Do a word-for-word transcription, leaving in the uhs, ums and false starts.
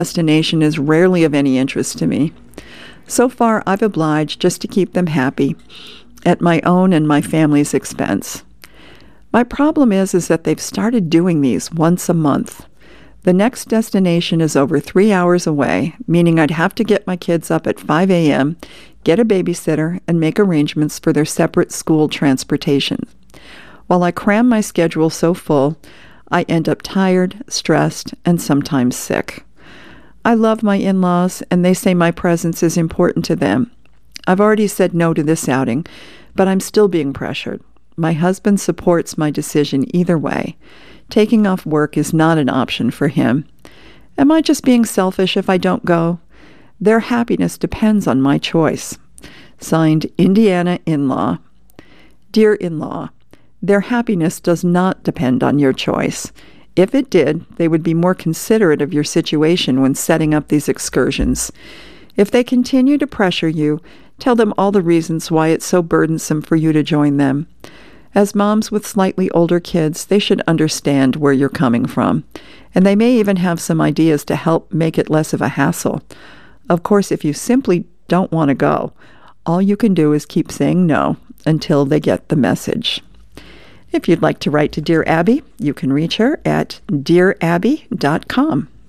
destination is rarely of any interest to me. So far, I've obliged just to keep them happy, at my own and my family's expense. My problem is, is that they've started doing these once a month. The next destination is over three hours away, meaning I'd have to get my kids up at five a.m., get a babysitter, and make arrangements for their separate school transportation. While I cram my schedule so full, I end up tired, stressed, and sometimes sick. I love my in-laws, and they say my presence is important to them. I've already said no to this outing, but I'm still being pressured. My husband supports my decision either way. Taking off work is not an option for him. Am I just being selfish if I don't go? Their happiness depends on my choice. Signed, Indiana In-Law. Dear In-Law, their happiness does not depend on your choice. If it did, they would be more considerate of your situation when setting up these excursions. If they continue to pressure you, tell them all the reasons why it's so burdensome for you to join them. As moms with slightly older kids, they should understand where you're coming from, and they may even have some ideas to help make it less of a hassle. Of course, if you simply don't want to go, all you can do is keep saying no until they get the message. If you'd like to write to Dear Abby, you can reach her at dear abby dot com.